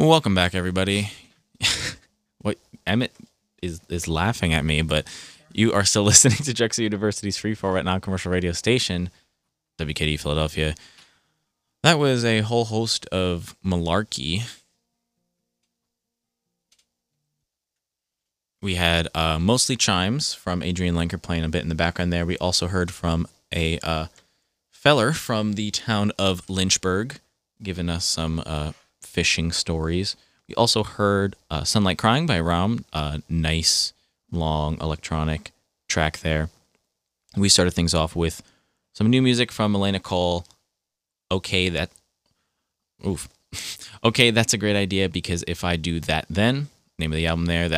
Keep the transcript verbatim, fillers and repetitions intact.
Welcome back, everybody. What Emmett is is laughing at me, but you are still listening to Drexel University's free for right now commercial radio station, W K D Philadelphia. That was a whole host of malarkey. We had uh, mostly chimes from Adrian Lenker playing a bit in the background there. We also heard from a uh, feller from the town of Lynchburg, giving us some uh, fishing stories. We also heard uh, Sunlight Crying by Ram, a nice, long electronic track there. We started things off with some new music from Elena Cole. Okay, that... Oof. Okay, that's a great idea, because if I do that then, name of the album there,